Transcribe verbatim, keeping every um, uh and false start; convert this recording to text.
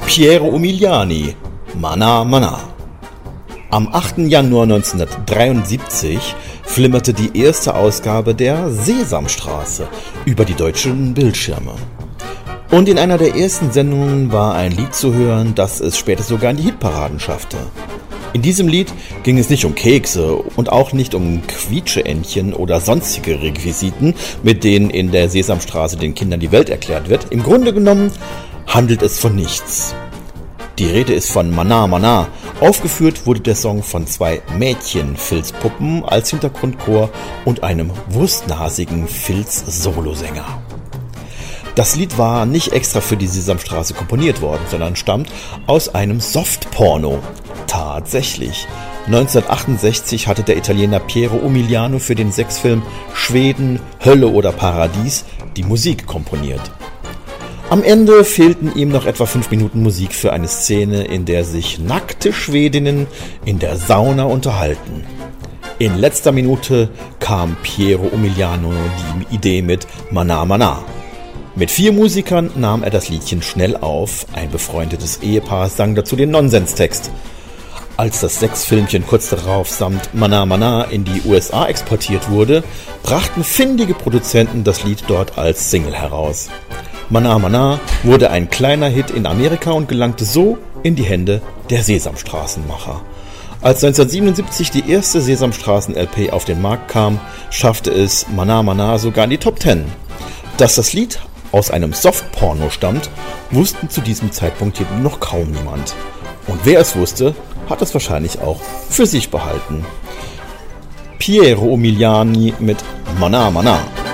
Piero Umiliani, Manà Manà. Am achten Januar neunzehnhundertdreiundsiebzig flimmerte die erste Ausgabe der Sesamstraße über die deutschen Bildschirme. Und in einer der ersten Sendungen war ein Lied zu hören, das es später sogar in die Hitparaden schaffte. In diesem Lied ging es nicht um Kekse und auch nicht um Quietscheentchen oder sonstige Requisiten, mit denen in der Sesamstraße den Kindern die Welt erklärt wird. Im Grunde genommen handelt es von nichts. Die Rede ist von Manà Manà. Aufgeführt wurde der Song von zwei Mädchen-Filzpuppen als Hintergrundchor und einem wurstnasigen Filz-Solosänger. Das Lied war nicht extra für die Sesamstraße komponiert worden, sondern stammt aus einem Softporno. Tatsächlich. neunzehnhundertachtundsechzig hatte der Italiener Piero Umiliani für den Sexfilm Schweden, Hölle oder Paradies die Musik komponiert. Am Ende fehlten ihm noch etwa fünf Minuten Musik für eine Szene, in der sich nackte Schwedinnen in der Sauna unterhalten. In letzter Minute kam Piero Umiliani die Idee mit Manà Manà. Mit vier Musikern nahm er das Liedchen schnell auf. Ein befreundetes Ehepaar sang dazu den Nonsenstext. Als das Sexfilmchen kurz darauf samt Manà Manà in die U S A exportiert wurde, brachten findige Produzenten das Lied dort als Single heraus. Manà Manà wurde ein kleiner Hit in Amerika und gelangte so in die Hände der Sesamstraßenmacher. Als neunzehnhundertsiebenundsiebzig die erste Sesamstraßen-L P auf den Markt kam, schaffte es Manà Manà sogar in die Top Ten. Dass das Lied aus einem Softporno stammt, wussten zu diesem Zeitpunkt jedoch noch kaum niemand. Und wer es wusste, hat es wahrscheinlich auch für sich behalten. Piero Umiliani mit Manà Manà.